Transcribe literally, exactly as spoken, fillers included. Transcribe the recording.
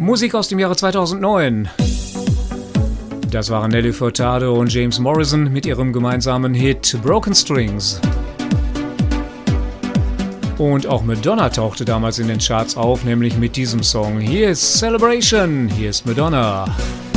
Musik aus dem Jahre zweitausendneun. Das waren Nelly Furtado und James Morrison mit ihrem gemeinsamen Hit Broken Strings. Und auch Madonna tauchte damals in den Charts auf, nämlich mit diesem Song. Hier ist Celebration, hier ist Madonna.